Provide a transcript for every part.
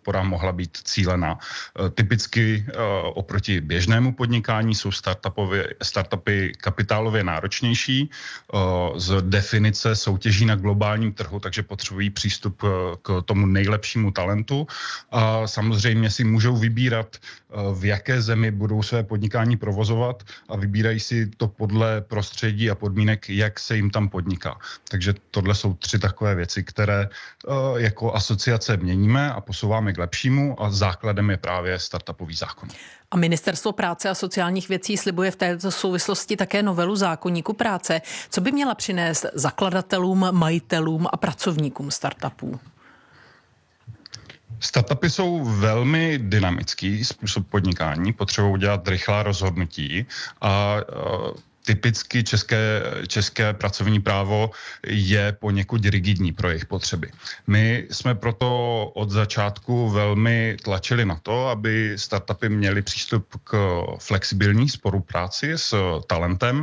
podpora mohla být cílená. Typicky oproti běžnému podnikání jsou startupy kapitálově náročnější, z definice soutěží na globálním trhu, takže potřebují přístup k tomu nejlepšímu talentu a samozřejmě si můžou vybírat, v jaké zemi budou své podnikání provozovat a vybírají si to podle prostředí a podmínek, jak se jim tam podniká. Takže tohle jsou 3 takové věci, které jako asociace měníme a posouváme k lepšímu a základem je právě startupový zákon. A Ministerstvo práce a sociálních věcí slibuje v této souvislosti také novelu zákoníku práce. Co by měla přinést zakladatelům, majitelům a pracovníkům startupů? Startupy jsou velmi dynamický způsob podnikání, potřebují dělat rychlá rozhodnutí a typicky české pracovní právo je poněkud rigidní pro jejich potřeby. My jsme proto od začátku velmi tlačili na to, aby startupy měly přístup k flexibilní spolupráci s talentem.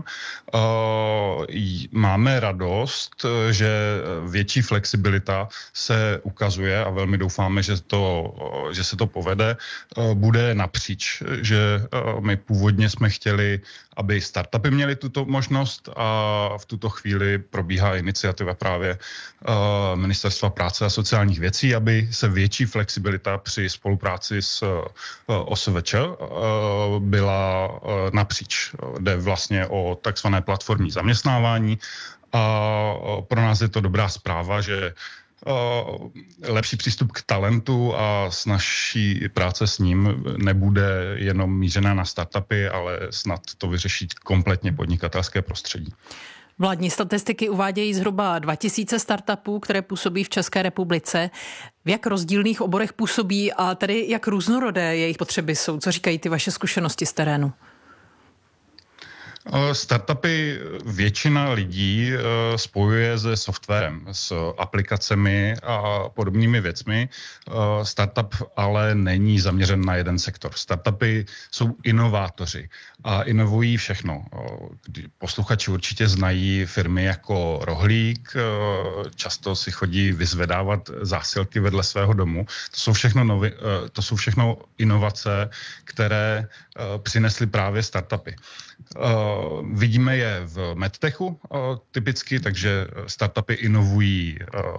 Máme radost, že větší flexibilita se ukazuje a velmi doufáme, že se to povede, bude napříč. Že my původně jsme chtěli, aby startupy měly tuto možnost a v tuto chvíli probíhá iniciativa právě Ministerstva práce a sociálních věcí, aby se větší flexibilita při spolupráci s OSVČ byla napříč. Jde vlastně o takzvané platformní zaměstnávání a pro nás je to dobrá zpráva, že lepší přístup k talentu a snazší práce s ním nebude jenom mířená na startupy, ale snad to vyřeší kompletně podnikatelské prostředí. Vládní statistiky uvádějí zhruba 2000 startupů, které působí v České republice. V jak rozdílných oborech působí a tedy jak různorodé jejich potřeby jsou? Co říkají ty vaše zkušenosti z terénu? Startupy většina lidí spojuje se softwarem, s aplikacemi a podobnými věcmi. Startup ale není zaměřen na jeden sektor. Startupy jsou inovátoři a inovují všechno. Posluchači určitě znají firmy jako Rohlík, často si chodí vyzvedávat zásilky vedle svého domu. To jsou všechno inovace, které přinesly právě startupy. Vidíme je v medtechu typicky, takže startupy inovují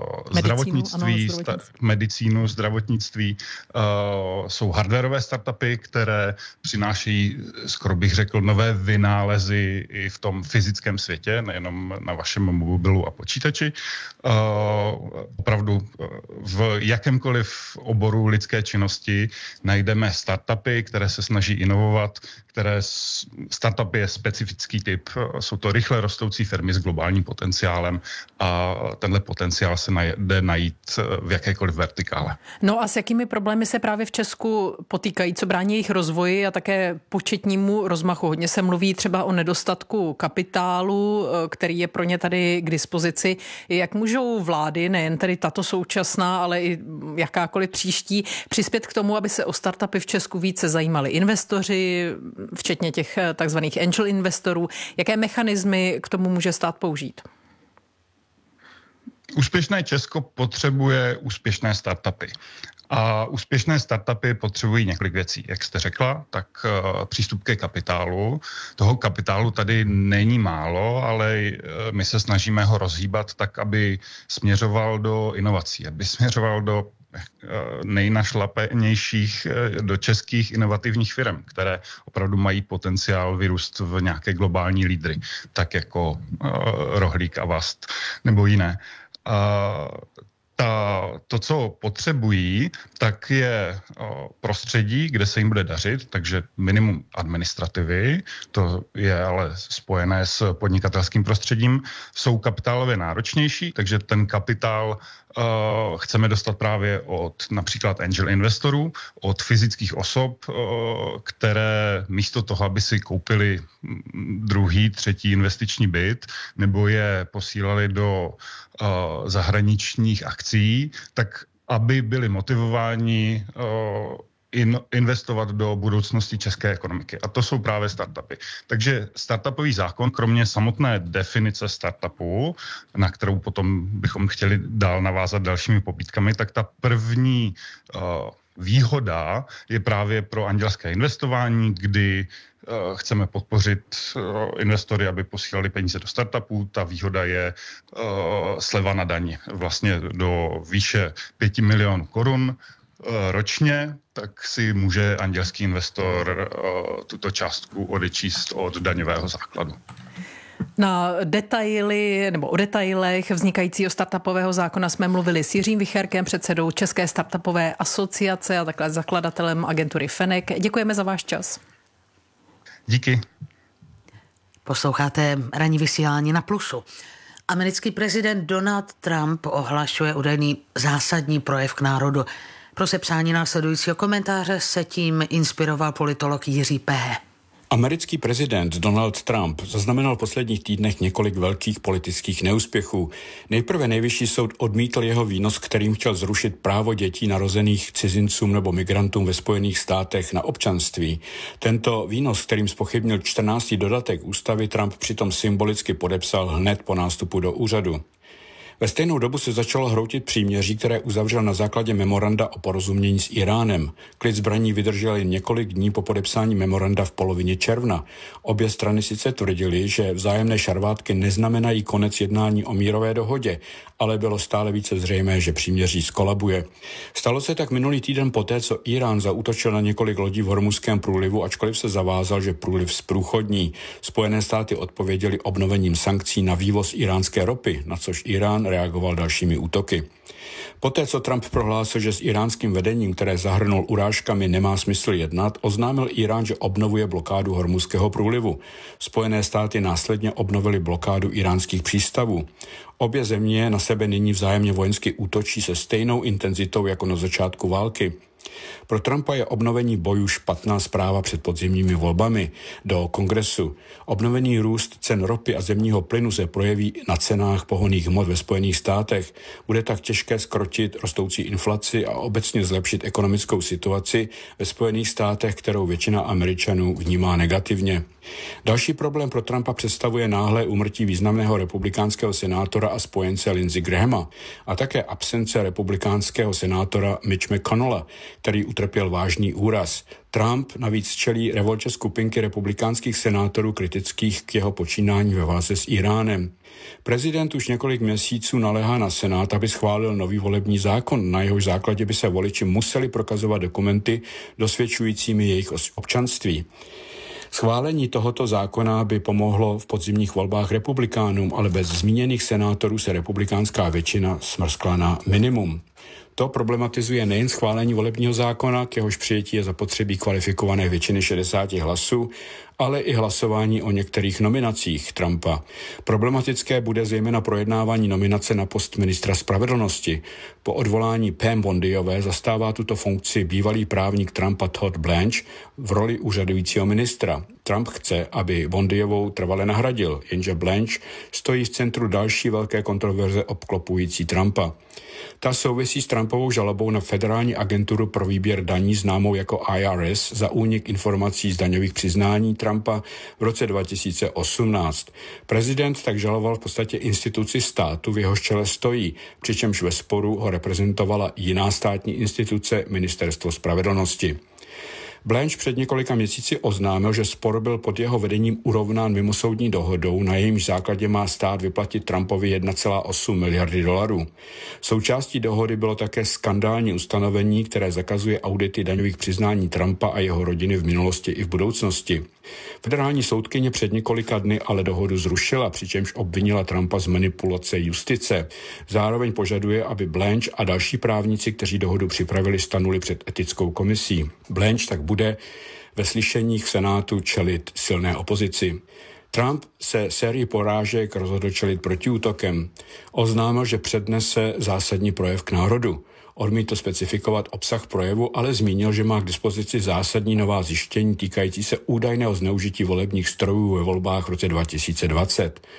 medicínu, zdravotnictví. Jsou hardwareové startupy, které přinášejí, skoro bych řekl, nové vynálezy i v tom fyzickém světě, nejenom na vašem mobilu a počítači. Opravdu v jakémkoliv oboru lidské činnosti najdeme startupy, které se snaží inovovat, startup je specifický typ, jsou to rychle rostoucí firmy s globálním potenciálem a tenhle potenciál se jde najít v jakékoliv vertikále. No a s jakými problémy se právě v Česku potýkají, co brání jejich rozvoji a také početnímu rozmachu? Hodně se mluví třeba o nedostatku kapitálu, který je pro ně tady k dispozici. Jak můžou vlády, nejen tedy tato současná, ale i jakákoliv příští, přispět k tomu, aby se o startupy v Česku více zajímali investoři, včetně těch takzvaných angel investorů? Jaké mechanismy k tomu může stát použít? Úspěšné Česko potřebuje úspěšné startupy. A úspěšné startupy potřebují několik věcí. Jak jste řekla, tak přístup ke kapitálu. Toho kapitálu tady není málo, ale my se snažíme ho rozhýbat tak, aby směřoval do inovací, aby směřoval do nejnašlapenějších do českých inovativních firm, které opravdu mají potenciál vyrůst v nějaké globální lídry, tak jako Rohlík, Avast nebo jiné. To, co potřebují, tak je prostředí, kde se jim bude dařit, takže minimum administrativy, to je ale spojené s podnikatelským prostředím, jsou kapitálově náročnější, takže ten kapitál chceme dostat právě od například angel investorů, od fyzických osob, které místo toho, aby si koupili druhý, třetí investiční byt, nebo je posílali do zahraničních akcí, tak aby byli motivováni investovat do budoucnosti české ekonomiky. A to jsou právě startupy. Takže startupový zákon, kromě samotné definice startupu, na kterou potom bychom chtěli dál navázat dalšími pobídkami, tak ta první výhoda je právě pro andělské investování, kdy chceme podpořit investory, aby posílali peníze do startupů. Ta výhoda je sleva na daň vlastně do výše 5 milionů korun ročně, tak si může andělský investor tuto částku odečíst od daňového základu. Na detaily nebo o detailech vznikajícího startupového zákona jsme mluvili s Jiřím Wicherkem, předsedou České startupové asociace a takhle zakladatelem agentury Fenek. Děkujeme za váš čas. Díky. Posloucháte ranní vysílání na Plusu. Americký prezident Donald Trump ohlašuje údajný zásadní projev k národu. Pro sepsání následujícího komentáře se tím inspiroval politolog Jiří Pehe. Americký prezident Donald Trump zaznamenal v posledních týdnech několik velkých politických neúspěchů. Nejprve nejvyšší soud odmítl jeho výnos, kterým chtěl zrušit právo dětí narozených cizincům nebo migrantům ve Spojených státech na občanství. Tento výnos, kterým zpochybnil 14. dodatek ústavy, Trump přitom symbolicky podepsal hned po nástupu do úřadu. Ve stejnou dobu se začalo hroutit příměří, které uzavřel na základě memoranda o porozumění s Iránem. Klid zbraní vydržel jen několik dní po podepsání memoranda v polovině června. Obě strany sice tvrdily, že vzájemné šarvátky neznamenají konec jednání o mírové dohodě, ale bylo stále více zřejmé, že příměří skolabuje. Stalo se tak minulý týden poté, co Irán zaútočil na několik lodí v Hormuzském průlivu, ačkoliv se zavázal, že průliv zprůchodní. Spojené státy odpověděly obnovením sankcí na vývoz iránské ropy, na což Irán reagoval dalšími útoky. Poté, co Trump prohlásil, že s iránským vedením, které zahrnul urážkami, nemá smysl jednat, oznámil Irán, že obnovuje blokádu Hormuzského průlivu. Spojené státy následně obnovily blokádu iránských přístavů. Obě země na sebe nyní vzájemně vojensky útočí se stejnou intenzitou jako na začátku války. Pro Trumpa je obnovení bojů špatná zpráva před podzimními volbami do kongresu. Obnovený růst cen ropy a zemního plynu se projeví na cenách pohonných hmot ve Spojených státech. Bude tak těžké zkrotit rostoucí inflaci a obecně zlepšit ekonomickou situaci ve Spojených státech, kterou většina Američanů vnímá negativně. Další problém pro Trumpa představuje náhlé úmrtí významného republikánského senátora a spojence Lindsey Grahama a také absence republikánského senátora Mitch McConnella, který utrpěl vážný úraz. Trump navíc čelí revoltě skupinky republikánských senátorů kritických k jeho počínání ve válce s Iránem. Prezident už několik měsíců naléhá na Senát, aby schválil nový volební zákon, na jehož základě by se voliči museli prokazovat dokumenty dosvědčujícími jejich občanství. Schválení tohoto zákona by pomohlo v podzimních volbách republikánům, ale bez zmíněných senátorů se republikánská většina smrskla na minimum. To problematizuje nejen schválení volebního zákona, k jehož přijetí je zapotřebí kvalifikované většiny 60 hlasů, ale i hlasování o některých nominacích Trumpa. Problematické bude zejména projednávání nominace na post ministra spravedlnosti. Po odvolání Pam Bondiové zastává tuto funkci bývalý právník Trumpa Todd Blanche v roli úřadujícího ministra. Trump chce, aby Bondiovou trvale nahradil, jenže Blanche stojí v centru další velké kontroverze obklopující Trumpa. Ta souvisí s Trumpovou žalobou na Federální agenturu pro výběr daní známou jako IRS za únik informací z daňových přiznání Trumpa v roce 2018. Prezident tak žaloval v podstatě instituci státu, v jehož čele stojí, přičemž ve sporu ho reprezentovala jiná státní instituce, Ministerstvo spravedlnosti. Blanche před několika měsíci oznámil, že spor byl pod jeho vedením urovnán mimosoudní dohodou, na jejímž základě má stát vyplatit Trumpovi 1,8 miliardy dolarů. Součástí dohody bylo také skandální ustanovení, které zakazuje audity daňových přiznání Trumpa a jeho rodiny v minulosti i v budoucnosti. Federální soudkyně před několika dny ale dohodu zrušila, přičemž obvinila Trumpa z manipulace justice. Zároveň požaduje, aby Blanche a další právníci, kteří dohodu připravili, stanuli před etickou komisí. Blanche tak bude ve slyšeních v Senátu čelit silné opozici. Trump se sérii porážek rozhodl čelit protiútokem. Oznámil, že přednese zásadní projev k národu. Odmítl specifikovat obsah projevu, ale zmínil, že má k dispozici zásadní nová zjištění týkající se údajného zneužití volebních strojů ve volbách v roce 2020.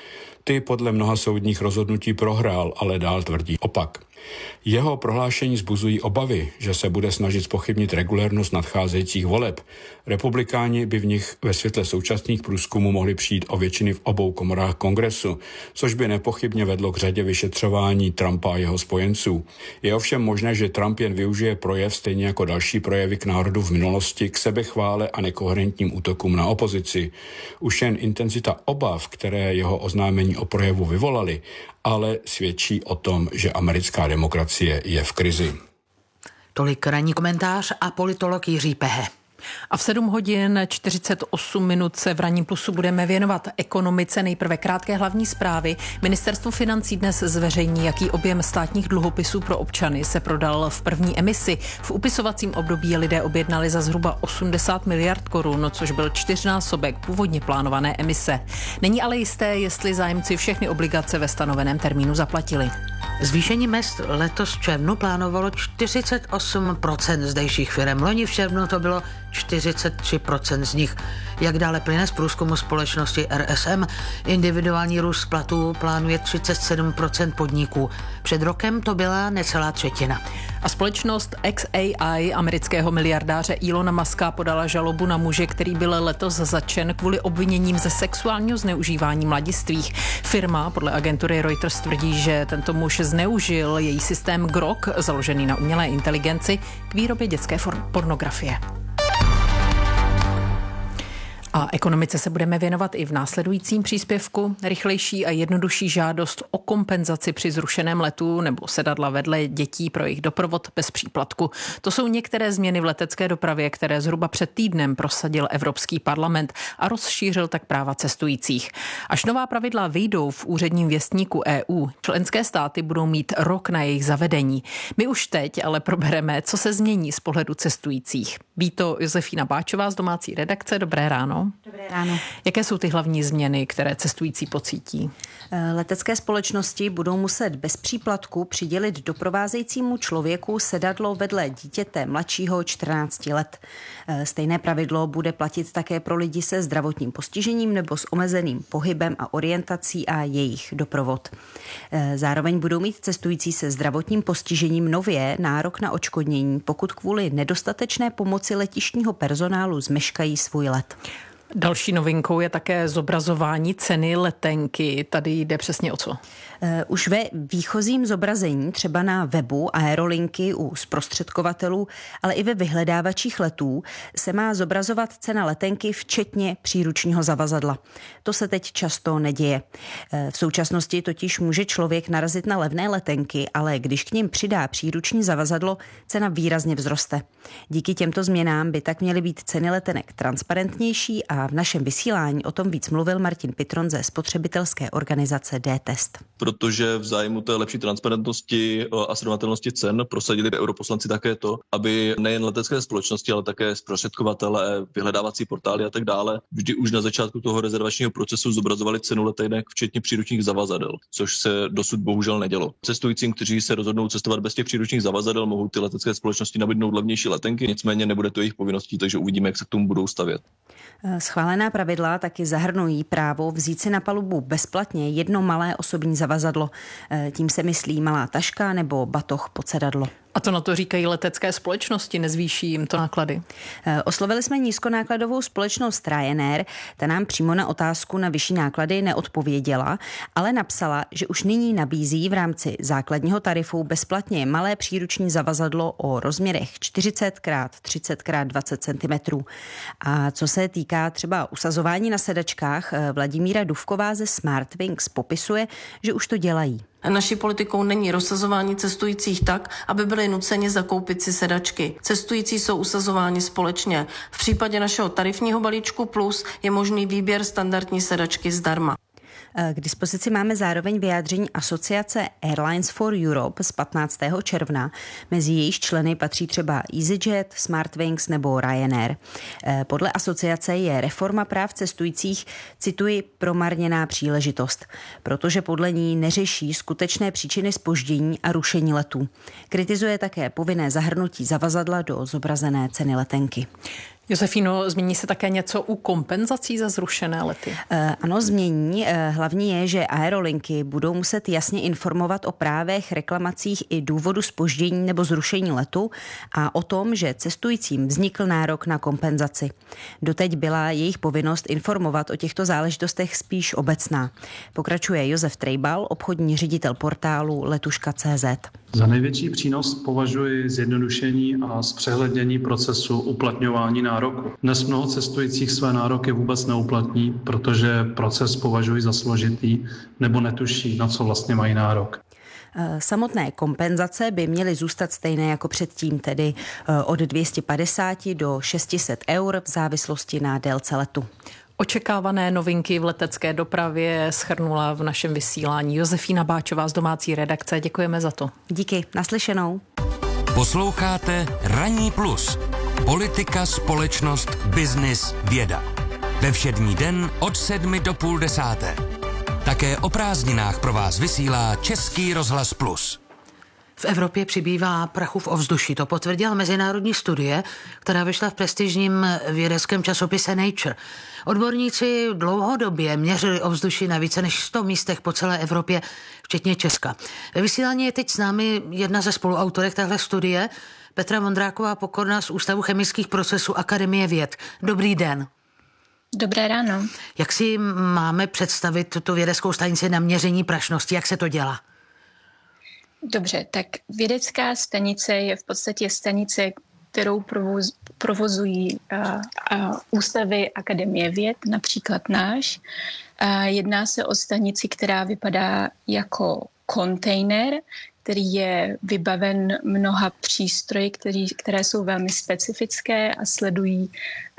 Ty podle mnoha soudních rozhodnutí prohrál, ale dál tvrdí opak. Jeho prohlášení zbuzují obavy, že se bude snažit zpochybnit regulérnost nadcházejících voleb. Republikáni by v nich ve světle současných průzkumů mohli přijít o většiny v obou komorách kongresu, což by nepochybně vedlo k řadě vyšetřování Trumpa a jeho spojenců. Je ovšem možné, že Trump jen využije projev stejně jako další projevy k národu v minulosti k sebechvále a nekoherentním útokům na opozici. Už jen intenzita obav, které jeho oznámení o projevu vyvolaly, ale svědčí o tom, že americká demokracie je v krizi. Tolik ranní komentář a politolog Jiří Pehe. A v 7 hodin 48 minut se v Ranním plusu budeme věnovat ekonomice. Nejprve krátké hlavní zprávy. Ministerstvo financí dnes zveřejní, jaký objem státních dluhopisů pro občany se prodal v první emisi. V upisovacím období lidé objednali za zhruba 80 miliard korun, což byl 4násobek původně plánované emise. Není ale jisté, jestli zájemci všechny obligace ve stanoveném termínu zaplatili. Zvýšení mezd letos v červnu plánovalo 48% zdejších firem. Loni v červnu to bylo 43% z nich. Jak dále plyne z průzkumu společnosti RSM, individuální růst platů plánuje 37% podniků. Před rokem to byla necelá třetina. A společnost XAI amerického miliardáře Elona Muska podala žalobu na muže, který byl letos zatčen kvůli obviněním ze sexuálního zneužívání mladistvých. Firma podle agentury Reuters tvrdí, že tento muž zneužil její systém Grok, založený na umělé inteligenci, k výrobě dětské pornografie. A ekonomice se budeme věnovat i v následujícím příspěvku. Rychlejší a jednodušší žádost o kompenzaci při zrušeném letu nebo sedadla vedle dětí pro jejich doprovod bez příplatku. To jsou některé změny v letecké dopravě, které zhruba před týdnem prosadil Evropský parlament a rozšířil tak práva cestujících. Až nová pravidla vyjdou v úředním věstníku EU, členské státy budou mít rok na jejich zavedení. My už teď ale probereme, co se změní z pohledu cestujících. Ví to Josefína Báčová z domácí redakce. Dobré ráno. Dobré ráno. Jaké jsou ty hlavní změny, které cestující pocítí? Letecké společnosti budou muset bez příplatku přidělit doprovázejícímu člověku sedadlo vedle dítěte mladšího 14 let. Stejné pravidlo bude platit také pro lidi se zdravotním postižením nebo s omezeným pohybem a orientací a jejich doprovod. Zároveň budou mít cestující se zdravotním postižením nově nárok na odškodnění, pokud kvůli nedostatečné pomoci letištního personálu zmeškají svůj let. Další novinkou je také zobrazování ceny letenky. Tady jde přesně o co? Už ve výchozím zobrazení, třeba na webu aerolinky u zprostředkovatelů, ale i ve vyhledávačích letů, se má zobrazovat cena letenky včetně příručního zavazadla. To se teď často neděje. V současnosti totiž může člověk narazit na levné letenky, ale když k nim přidá příruční zavazadlo, cena výrazně vzroste. Díky těmto změnám by tak měly být ceny letenek transparentnější a v našem vysílání o tom víc mluvil Martin Pitron ze spotřebitelské organizace D-Test. Protože v zájmu té lepší transparentnosti a srovnatelnosti cen prosadili europoslanci také to, aby nejen letecké společnosti, ale také zprostředkovatelé, vyhledávací portály a tak dále vždy už na začátku toho rezervačního procesu zobrazovali cenu letenek včetně příručních zavazadel, což se dosud bohužel nedělo. Cestujícím, kteří se rozhodnou cestovat bez těch příručních zavazadel, mohou ty letecké společnosti nabídnout levnější letenky, nicméně nebude to jejich povinností, takže uvidíme, jak se k tomu budou stavět. Schválená pravidla taky zahrnují právo vzít si na palubu bezplatně jedno malé osobní zavazadlo. Tím se myslí malá taška nebo batoh pod sedadlo. A to na to říkají letecké společnosti, nezvýší jim to náklady? Oslovili jsme nízkonákladovou společnost Ryanair, ta nám přímo na otázku na vyšší náklady neodpověděla, ale napsala, že už nyní nabízí v rámci základního tarifu bezplatně malé příruční zavazadlo o rozměrech 40x30x20 cm. A co se týká třeba usazování na sedačkách, Vladimíra Dufková ze Smartwings popisuje, že už to dělají. Naší politikou není rozsazování cestujících tak, aby byli nuceni zakoupit si sedačky. Cestující jsou usazováni společně. V případě našeho tarifního balíčku Plus je možný výběr standardní sedačky zdarma. K dispozici máme zároveň vyjádření asociace Airlines for Europe z 15. června. Mezi jejíž členy patří třeba EasyJet, Smartwings nebo Ryanair. Podle asociace je reforma práv cestujících, cituji, promarněná příležitost, protože podle ní neřeší skutečné příčiny zpoždění a rušení letů. Kritizuje také povinné zahrnutí zavazadla do zobrazené ceny letenky. Josefíno, změní se také něco u kompenzací za zrušené lety? Ano, změní. Hlavní je, že aerolinky budou muset jasně informovat o právech, reklamacích i důvodu zpoždění nebo zrušení letu a o tom, že cestujícím vznikl nárok na kompenzaci. Doteď byla jejich povinnost informovat o těchto záležitostech spíš obecná. Pokračuje Josef Trejbal, obchodní ředitel portálu letuška.cz. Za největší přínos považuji zjednodušení a zpřehlednění procesu uplatňování nároku. Dnes mnoho cestujících své nároky vůbec neuplatní, protože proces považují za složitý nebo netuší, na co vlastně mají nárok. Samotné kompenzace by měly zůstat stejné jako předtím, tedy od 250 do 600 eur v závislosti na délce letu. Očekávané novinky v letecké dopravě shrnula v našem vysílání Josefína Báčová z domácí redakce. Děkujeme za to. Díky, naslyšenou. Posloucháte Ranní plus. Politika, společnost, biznis, věda. Ve všední den od 7 do půl 10. Také o prázdninách pro vás vysílá Český rozhlas Plus. V Evropě přibývá prachu v ovzduší. To potvrdila mezinárodní studie, která vyšla v prestižním vědeckém časopise Nature. Odborníci dlouhodobě měřili ovzduší na více než 100 místech po celé Evropě, včetně Česka. Ve vysílání je teď s námi jedna ze spoluautorek téhle studie, Petra Vondráková Pokorná z Ústavu chemických procesů Akademie věd. Dobrý den. Dobré ráno. Jak si máme představit tu vědeckou stanici na měření prašnosti? Jak se to dělá? Dobře, tak vědecká stanice je v podstatě stanice, kterou provozují ústavy Akademie věd, například náš. Jedná se o stanici, která vypadá jako kontejner, který je vybaven mnoha přístroji, které jsou velmi specifické a sledují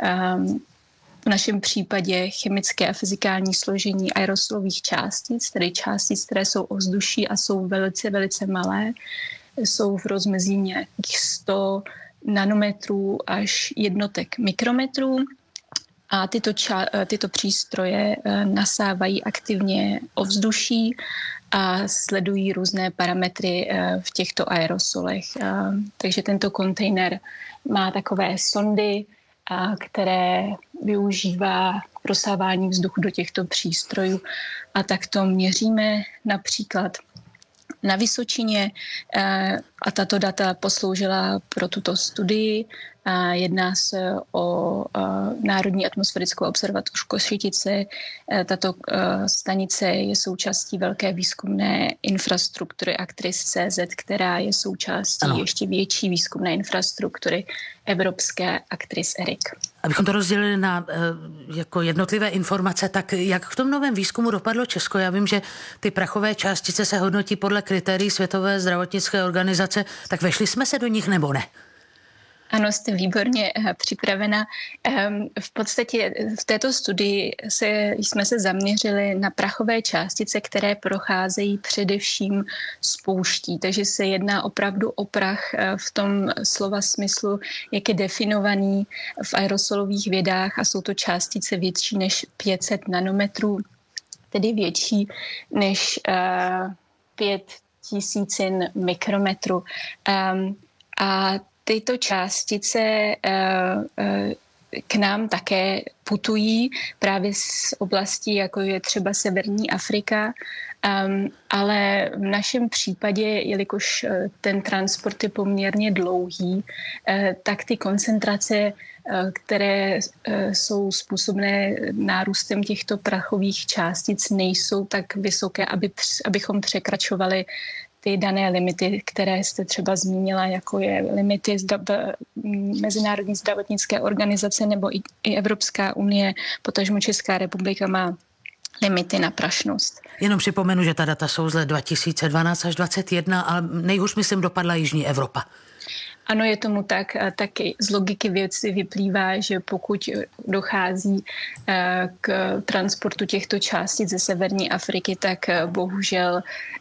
v našem případě chemické a fyzikální složení aerosolových částic, tedy částic, které jsou ovzduší a jsou velice, velice malé. Jsou v rozmezí nějakých 100 nanometrů až jednotek mikrometrů. A tyto přístroje nasávají aktivně ovzduší a sledují různé parametry v těchto aerosolech. Takže tento kontejner má takové sondy, které využívá prosávání vzduchu do těchto přístrojů. A tak to měříme například na Vysočině a tato data posloužila pro tuto studii. Jedná se o Národní atmosférickou observatoř Košitice. Tato stanice je součástí velké výzkumné infrastruktury Actris.cz, která je součástí ještě větší výzkumné infrastruktury evropské Actris ERIC. Abychom to rozdělili na jako jednotlivé informace, tak jak v tom novém výzkumu dopadlo Česko? Já vím, že ty prachové částice se hodnotí podle kritérií Světové zdravotnické organizace, tak vešli jsme se do nich nebo ne? Ano, jste výborně připravena. V podstatě v této studii jsme se zaměřili na prachové částice, které procházejí především spouští. Takže se jedná opravdu o prach v tom slova smyslu, jak je definovaný v aerosolových vědách a jsou to částice větší než 500 nanometrů, tedy větší než 5000 mikrometrů. A tyto částice k nám také putují právě z oblastí, jako je třeba Severní Afrika, ale v našem případě, jelikož ten transport je poměrně dlouhý, tak ty koncentrace, které jsou způsobné nárůstem těchto prachových částic, nejsou tak vysoké, abychom překračovali ty dané limity, které jste třeba zmínila, jako je limity Mezinárodní zdravotnické organizace nebo i Evropská unie, potažmo Česká republika má limity na prašnost. Jenom připomenu, že ta data jsou z let 2012 až 2021 a nejhůř, myslím, dopadla Jižní Evropa. Ano, je tomu tak. Taky z logiky věci vyplývá, že pokud dochází k transportu těchto částic ze Severní Afriky, tak bohužel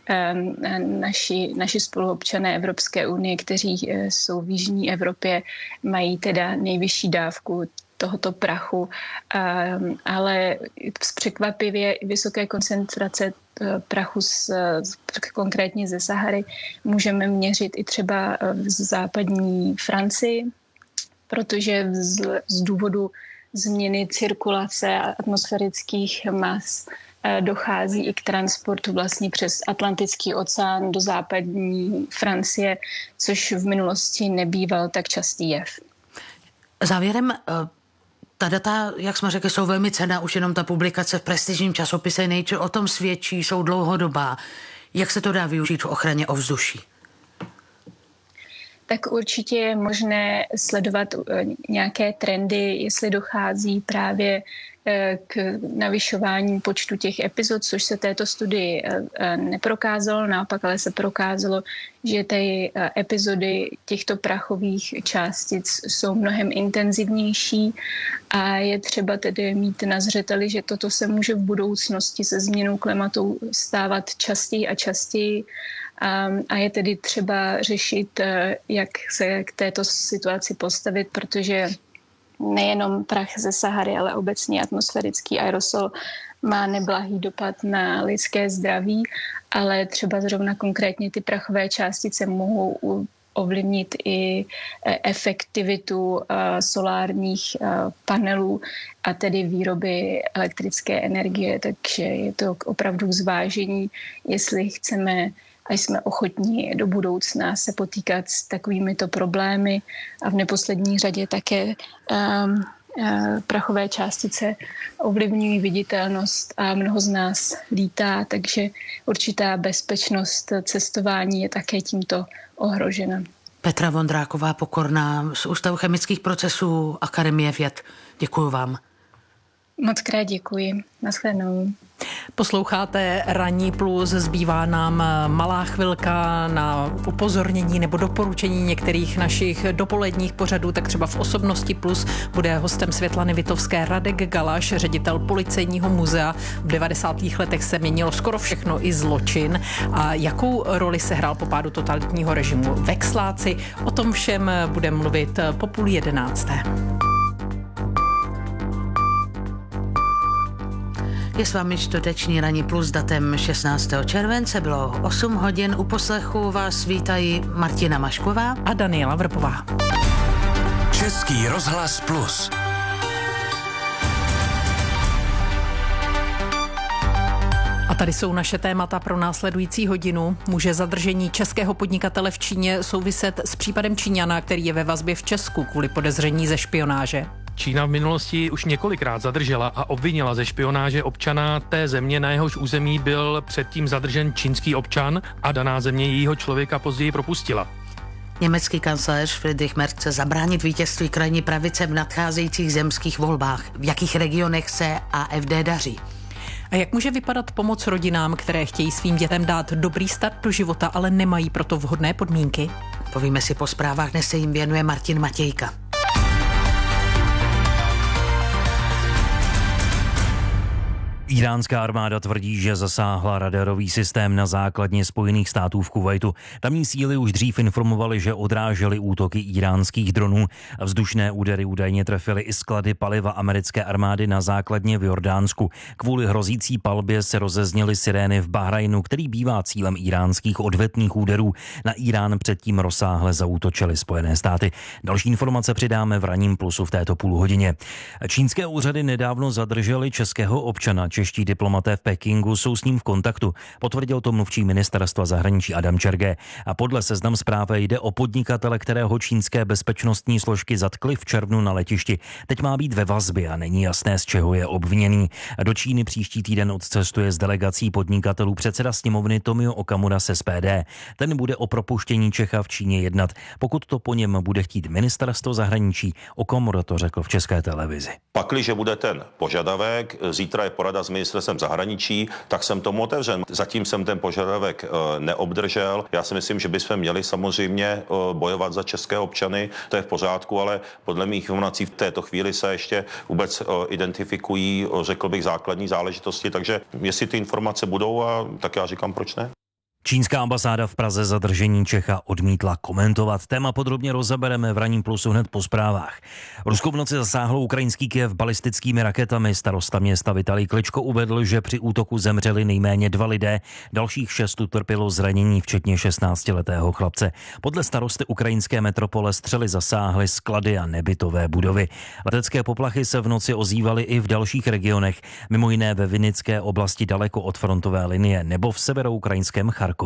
naši spoluobčané Evropské unie, kteří jsou v Jižní Evropě, mají teda nejvyšší dávku tohoto prachu, ale překvapivě vysoké koncentrace prachu konkrétně ze Sahary můžeme měřit i třeba v západní Francii protože z důvodu změny cirkulace atmosférických mas dochází i k transportu vlastně přes Atlantický oceán do západní Francie, což v minulosti nebýval tak častý jev. Závěrem, ta data, jak jsme řekli, jsou velmi cenná, už jenom ta publikace v prestižním časopise Nature o tom svědčí, jsou dlouhodobá. Jak se to dá využít v ochraně ovzduší? Tak určitě je možné sledovat nějaké trendy, jestli dochází právě k navyšování počtu těch epizod, což se této studii neprokázalo, naopak ale se prokázalo, že ty epizody těchto prachových částic jsou mnohem intenzivnější a je třeba tedy mít na zřeteli, že toto se může v budoucnosti se změnou klimatu stávat častěji a častěji. A je tedy třeba řešit, jak se k této situaci postavit, protože nejenom prach ze Sahary, ale obecně atmosférický aerosol má neblahý dopad na lidské zdraví, ale třeba zrovna konkrétně ty prachové částice mohou ovlivnit i efektivitu solárních panelů a tedy výroby elektrické energie. Takže je to opravdu k zvážení, jestli chceme a jsme ochotní do budoucna se potýkat s takovýmito problémy a v neposlední řadě také prachové částice ovlivňují viditelnost a mnoho z nás lítá, takže určitá bezpečnost cestování je také tímto ohrožena. Petra Vondráková Pokorná z Ústavu chemických procesů Akademie věd. Děkuju vám. Moc krát děkuji. Naschledanou. Posloucháte Ranní plus, zbývá nám malá chvilka na upozornění nebo doporučení některých našich dopoledních pořadů, tak třeba v Osobnosti plus bude hostem Světlany Vitovské Radek Galaš, ředitel Policejního muzea. V 90. letech se měnilo skoro všechno, i zločin. A jakou roli se hrál po pádu totalitního režimu Vexláci? O tom všem budeme mluvit po 10:30. Je s vámi čtvrteční Ranní plus datem 16. července, bylo 8 hodin. U poslechu vás vítají Martina Mašková a Daniela Vrpová. Český rozhlas plus. A tady jsou naše témata pro následující hodinu. Může zadržení českého podnikatele v Číně souviset s případem Číňana, který je ve vazbě v Česku kvůli podezření ze špionáže? Čína v minulosti už několikrát zadržela a obvinila ze špionáže občana té země, na jehož území byl předtím zadržen čínský občan a daná země jejího člověka později propustila. Německý kancléř Friedrich Merz chce zabránit vítězství krajní pravice v nadcházejících zemských volbách. V jakých regionech se AfD daří? A jak může vypadat pomoc rodinám, které chtějí svým dětem dát dobrý start do života, ale nemají proto vhodné podmínky? Povíme si po zprávách, dnes se jim věnuje Martin Matějka. Iránská armáda tvrdí, že zasáhla radarový systém na základně Spojených států v Kuvajtu. Tamní síly už dřív informovaly, že odrážely útoky iránských dronů. Vzdušné údery údajně trefily i sklady paliva americké armády na základně v Jordánsku. Kvůli hrozící palbě se rozezněly sirény v Bahrajnu, který bývá cílem iránských odvetných úderů. Na Irán předtím rozsáhle zaútočily Spojené státy. Další informace přidáme v Ranním plusu v této půlhodině. Čínské úřady nedávno zadržely českého občana. Čeští diplomaté v Pekingu jsou s ním v kontaktu, potvrdil to mluvčí ministerstva zahraničí Adam Čerge. A podle Seznam Zprávy jde o podnikatele, kterého čínské bezpečnostní složky zatkly v červnu na letišti. Teď má být ve vazbě a není jasné, z čeho je obviněný. Do Číny příští týden odcestuje s delegací podnikatelů předseda sněmovny Tomio Okamura z SPD. Ten bude o propuštění Čecha v Číně jednat, pokud to po něm bude chtít ministerstvo zahraničí. Okamura to řekl v České televizi. Pakliže bude ten požadavek, zítra je porada s ministerstvem zahraničí, tak jsem tomu otevřen. Zatím jsem ten požadavek neobdržel. Já si myslím, že bychom měli samozřejmě bojovat za české občany, to je v pořádku, ale podle mých informací v této chvíli se ještě vůbec identifikují, řekl bych, základní záležitosti, takže jestli ty informace budou, tak já říkám, proč ne? Čínská ambasáda v Praze zadržení Čecha odmítla komentovat. Téma podrobně rozebereme v Ranním plusu hned po zprávách. Rusko v noci zasáhlo ukrajinský Kyjev balistickými raketami. Starosta města Vitalij Kličko uvedl, že při útoku zemřeli nejméně 2 lidé, dalších 6 utrpělo zranění, včetně 16letého chlapce. Podle starosty ukrajinské metropole střely zasáhly sklady a nebytové budovy. Letecké poplachy se v noci ozývaly i v dalších regionech, mimo jiné ve Vinické oblasti daleko od frontové linie nebo v severoukrajinském Charkově.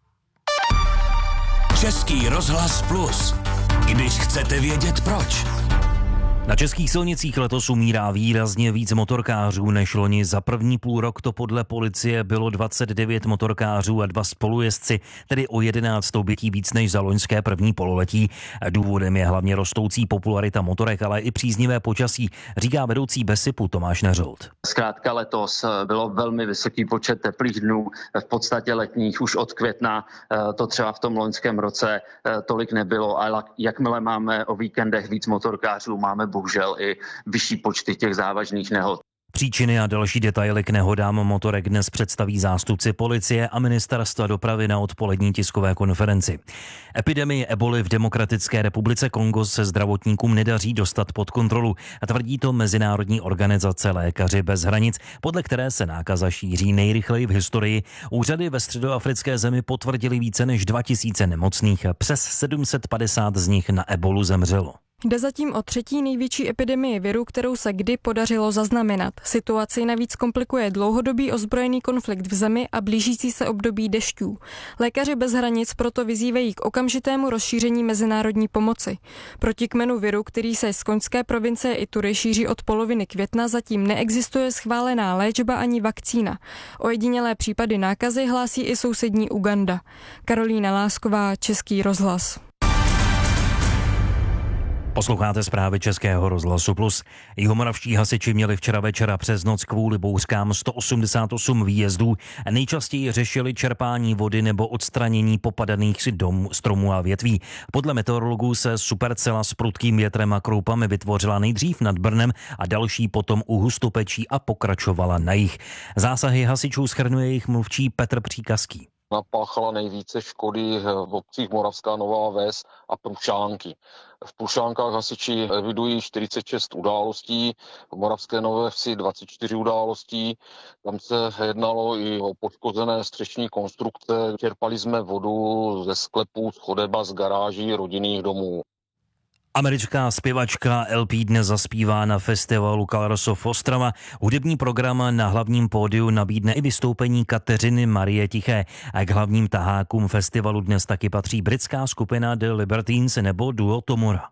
Český rozhlas Plus. Když chcete vědět proč. Na českých silnicích letos umírá výrazně víc motorkářů než loni. Za první půlrok to podle policie bylo 29 motorkářů a 2 spolujezdci, tedy o 11 obětí víc než za loňské první pololetí. Důvodem je hlavně rostoucí popularita motorek, ale i příznivé počasí, říká vedoucí BESIPu Tomáš Neřold. Zkrátka letos bylo velmi vysoký počet teplých dnů, v podstatě letních už od května, to třeba v tom loňském roce tolik nebylo, ale jakmile máme o víkendech víc motorkářů, máme bohužel i vyšší počty těch závažných nehod. Příčiny a další detaily k nehodám motorek dnes představí zástupci policie a ministerstva dopravy na odpolední tiskové konferenci. Epidemii eboli v Demokratické republice Kongo se zdravotníkům nedaří dostat pod kontrolu. A tvrdí to mezinárodní organizace Lékaři bez hranic, podle které se nákaza šíří nejrychleji v historii. Úřady ve středoafrické zemi potvrdili více než 2000 nemocných, přes 750 z nich na ebolu zemřelo. Jde zatím o 3. největší epidemii viru, kterou se kdy podařilo zaznamenat. Situaci navíc komplikuje dlouhodobý ozbrojený konflikt v zemi a blížící se období dešťů. Lékaři bez hranic proto vyzývají k okamžitému rozšíření mezinárodní pomoci. Proti kmenu viru, který se z koňské provincie Ituri šíří od poloviny května, zatím neexistuje schválená léčba ani vakcína. Ojedinělé případy nákazy hlásí i sousední Uganda. Karolína Lásková, Český rozhlas. Posloucháte zprávy Českého rozhlasu Plus. Jihomoravští hasiči měli včera večera přes noc kvůli bouřkám 188 výjezdů. Nejčastěji řešili čerpání vody nebo odstranění popadaných stromů a větví. Podle meteorologů se supercela s prudkým větrem a kroupami vytvořila nejdřív nad Brnem a další potom u Hustopečí a pokračovala na jih. Zásahy hasičů shrnuje jejich mluvčí Petr Příkazký. Napáchala nejvíce škody v obcích Moravská Nová Ves a Prušánky. V Prušánkách hasiči evidují 46 událostí, v Moravské Nové Vsi 24 událostí. Tam se jednalo i o poškozené střešní konstrukce. Čerpali jsme vodu ze sklepů, z chodeba, z garáží rodinných domů. Americká zpěvačka LP dnes zaspívá na festivalu Kalarosov Ostrava. Hudební program na hlavním pódiu nabídne i vystoupení Kateřiny Marie Tiché. A k hlavním tahákům festivalu dnes taky patří britská skupina The Libertines nebo duo Tomora.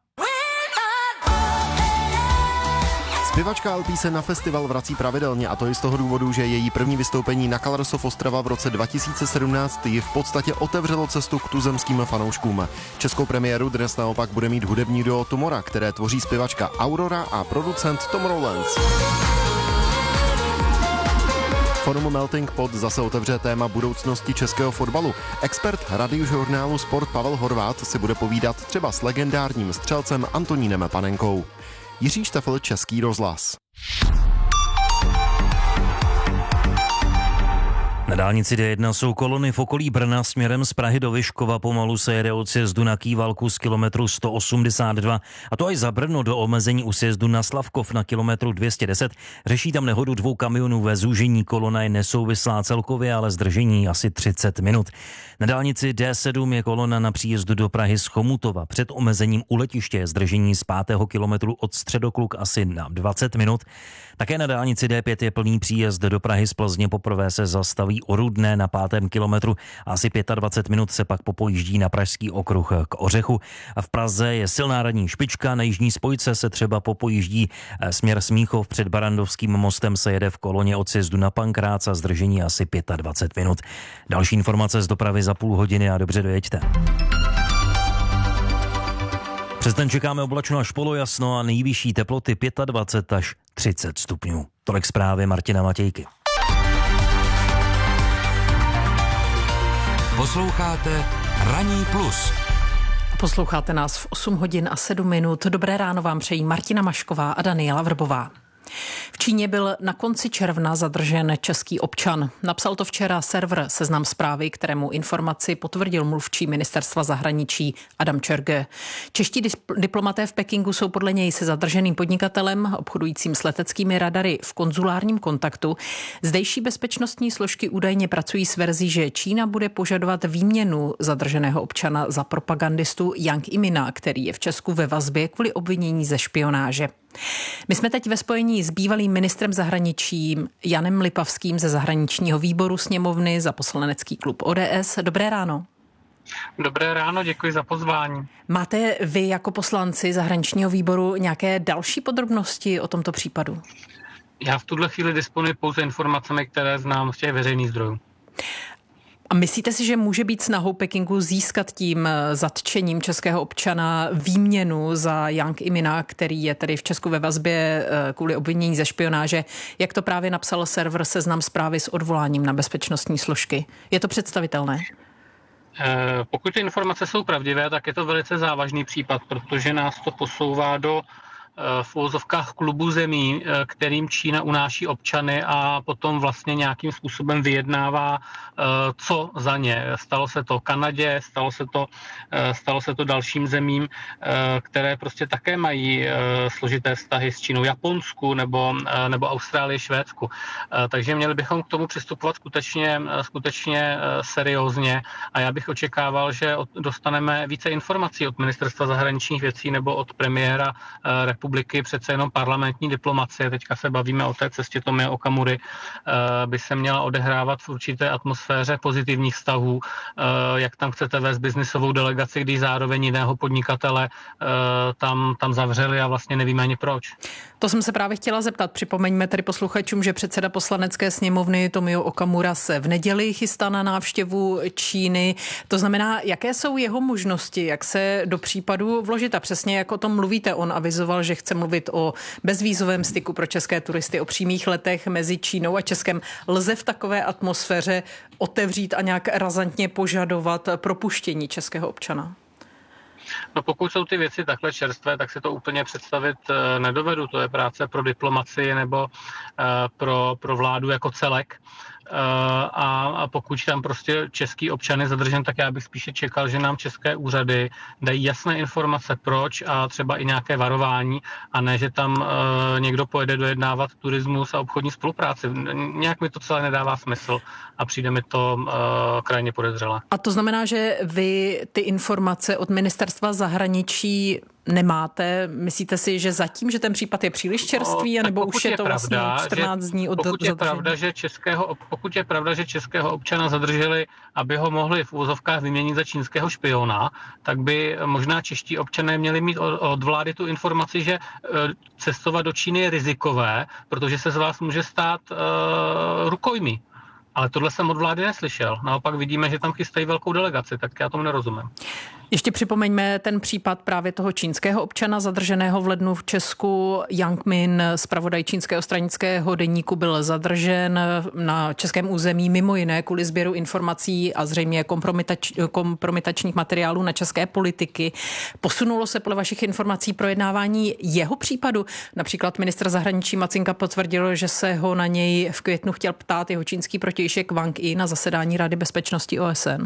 Zpěvačka LP se na festival vrací pravidelně, a to i z toho důvodu, že její první vystoupení na Kalarosov Ostrava v roce 2017 ji v podstatě otevřelo cestu k tuzemským fanouškům. Českou premiéru dnes naopak bude mít hudební duo Tomora, které tvoří zpěvačka Aurora a producent Tom Rowlands. Forum Melting Pot zase otevře téma budoucnosti českého fotbalu. Expert radiožurnálu Sport Pavel Horváth si bude povídat třeba s legendárním střelcem Antonínem Panenkou. Jiří Štefl, Český rozhlas. Na dálnici D1 jsou kolony v okolí Brna směrem z Prahy do Vyškova. Pomalu se jede od sjezdu na Kývalku z kilometru 182, a to až za Brno do omezení u sjezdu na Slavkov na kilometru 210. Řeší tam nehodu 2 kamionů ve zúžení. Kolona je nesouvislá celkově, ale zdržení asi 30 minut. Na dálnici D7 je kolona na příjezdu do Prahy z Chomutova. Před omezením u letiště je zdržení z 5. kilometru od Středokluk asi na 20 minut. Také na dálnici D5 je plný příjezd do Prahy z Plzně. Poprvé se zastaví o Rudné na 5. kilometru. Asi 25 minut se pak popojíždí na Pražský okruh k Ořechu. A v Praze je silná radní špička. Na jižní spojce se třeba popojíždí směr Smíchov. Před Barandovským mostem se jede v koloně od sjezdu na Pankrác a zdržení asi 25 minut. Další informace z dopravy za půl hodiny a dobře dojeďte. Přes den čekáme oblačno až polojasno a nejvyšší teploty 25 až 30 stupňů. Tolik zprávy Martina Matějky. Posloucháte Ranní plus. Posloucháte nás v 8 hodin a 7 minut. Dobré ráno vám přejí Martina Mašková a Daniela Vrbová. V Číně byl na konci června zadržen český občan. Napsal to včera server Seznam Zprávy, kterému informaci potvrdil mluvčí ministerstva zahraničí Adam Čerge. Čeští diplomaté v Pekingu jsou podle něj se zadrženým podnikatelem, obchodujícím s leteckými radary, v konzulárním kontaktu. Zdejší bezpečnostní složky údajně pracují s verzí, že Čína bude požadovat výměnu zadrženého občana za propagandistu Yang Imina, který je v Česku ve vazbě kvůli obvinění ze špionáže. My jsme teď ve spojení s bývalým ministrem zahraničí Janem Lipavským ze zahraničního výboru sněmovny za poslanecký klub ODS. Dobré ráno. Dobré ráno, děkuji za pozvání. Máte vy jako poslanci zahraničního výboru nějaké další podrobnosti o tomto případu? Já v tuhle chvíli disponuji pouze informacemi, které znám z těch veřejných zdrojů. A myslíte si, že může být snahou Pekingu získat tím zatčením českého občana výměnu za Yang Imina, který je tedy v Česku ve vazbě kvůli obvinění ze špionáže, jak to právě napsal server Seznam Zprávy s odvoláním na bezpečnostní složky? Je to představitelné? Pokud ty informace jsou pravdivé, tak je to velice závažný případ, protože nás to posouvá do v uvozovkách klubu zemí, kterým Čína unáší občany a potom vlastně nějakým způsobem vyjednává, co za ně. Stalo se to Kanadě, stalo se to dalším zemím, které prostě také mají složité vztahy s Čínou, Japonsku nebo Austrálii, Švédsku. Takže měli bychom k tomu přistupovat skutečně seriózně a já bych očekával, že dostaneme více informací od Ministerstva zahraničních věcí nebo od premiéra republiky, přece jenom parlamentní diplomacie, teďka se bavíme o té cestě Tomia Okamury, by se měla odehrávat v určité atmosféře pozitivních vztahů, jak tam chcete vést biznisovou delegaci, když zároveň jiného podnikatele tam zavřeli a vlastně nevíme ani proč. To jsem se právě chtěla zeptat. Připomeňme tedy posluchačům, že předseda poslanecké sněmovny Tomio Okamura se v neděli chystá na návštěvu Číny. To znamená, jaké jsou jeho možnosti, jak se do případu vložit a přesně jak o tom mluvíte. On avizoval, že chce mluvit o bezvízovém styku pro české turisty, o přímých letech mezi Čínou a Českem. Lze v takové atmosféře otevřít a nějak razantně požadovat propuštění českého občana? No pokud jsou ty věci takhle čerstvé, tak si to úplně představit nedovedu. To je práce pro diplomacii nebo pro vládu jako celek. A pokud tam prostě český občan je zadržen, tak já bych spíše čekal, že nám české úřady dají jasné informace proč a třeba i nějaké varování a ne, že tam někdo pojede dojednávat turismus a obchodní spolupráci. Nějak mi to celé nedává smysl a přijde mi to krajně podezřelé. A to znamená, že vy ty informace od ministerstva zahraničí nemáte? Myslíte si, že zatím, že ten případ je příliš čerstvý, anebo už je to vlastně 14 dní od zadržení? Pokud je pravda, že českého občana zadrželi, aby ho mohli v úvozovkách vyměnit za čínského špiona, tak by možná čeští občané měli mít od vlády tu informaci, že cestovat do Číny je rizikové, protože se z vás může stát rukojmí. Ale tohle jsem od vlády neslyšel. Naopak vidíme, že tam chystají velkou delegaci, tak já tomu nerozumím. Ještě připomeňme ten případ právě toho čínského občana zadrženého v lednu v Česku. Yang Min, zpravodaj čínského stranického deníku, byl zadržen na českém území mimo jiné kvůli sběru informací a zřejmě kompromitačních materiálů na české politiky. Posunulo se podle vašich informací projednávání jeho případu? Například ministr zahraničí Macinka potvrdil, že se ho na něj v květnu chtěl ptát jeho čínský protějšek Wang Yi na zasedání Rady bezpečnosti OSN.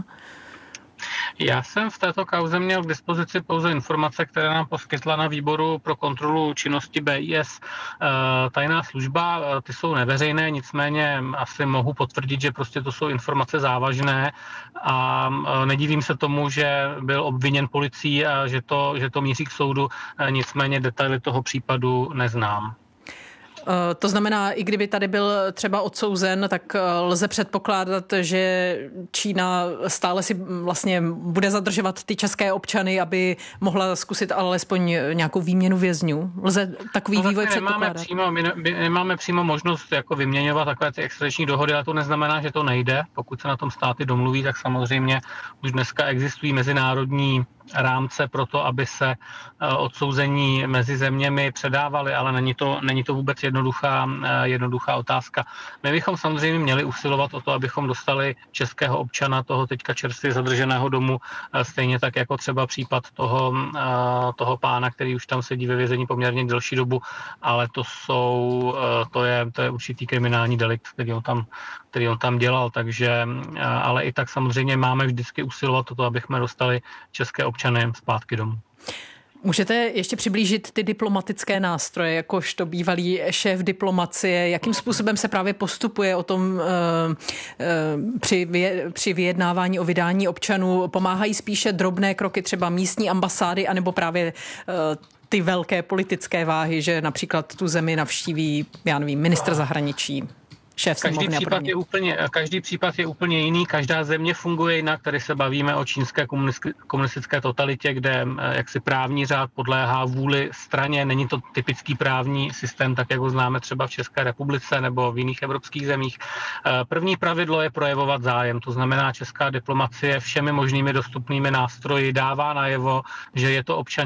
Já jsem v této kauze měl k dispozici pouze informace, které nám poskytla na výboru pro kontrolu činnosti BIS tajná služba. Ty jsou neveřejné, nicméně asi mohu potvrdit, že prostě to jsou informace závažné a nedivím se tomu, že byl obviněn policií a že to míří k soudu, nicméně detaily toho případu neznám. To znamená, i kdyby tady byl třeba odsouzen, tak lze předpokládat, že Čína stále si vlastně bude zadržovat ty české občany, aby mohla zkusit alespoň nějakou výměnu vězňů. Lze takový vývoj předpokládat? My nemáme přímo možnost jako vyměňovat takové ty extradiční dohody, ale to neznamená, že to nejde. Pokud se na tom státy domluví, tak samozřejmě už dneska existují mezinárodní rámce pro to, aby se odsouzení mezi zeměmi předávaly, ale není to vůbec jednoduchá otázka. My bychom samozřejmě měli usilovat o to, abychom dostali českého občana, toho teďka čerstvě zadrženého domů, stejně tak jako třeba případ toho pána, který už tam sedí ve vězení poměrně delší dobu, ale to je určitý kriminální delikt, který on tam dělal, takže, ale i tak samozřejmě máme vždycky usilovat o to, abychom dostali české občany zpátky domů. Můžete ještě přiblížit ty diplomatické nástroje, jakožto bývalý šéf diplomacie, jakým způsobem se právě postupuje o tom při vyjednávání o vydání občanů? Pomáhají spíše drobné kroky, třeba místní ambasády, anebo právě ty velké politické váhy, že například tu zemi navštíví, já nevím, ministr zahraničí? Každý případ je úplně jiný, každá země funguje jinak, tady se bavíme o čínské komunistické totalitě, kde jaksi právní řád podléhá vůli straně, není to typický právní systém, tak jak ho známe třeba v České republice nebo v jiných evropských zemích. První pravidlo je projevovat zájem, to znamená česká diplomacie všemi možnými dostupnými nástroji dává najevo, že je to občan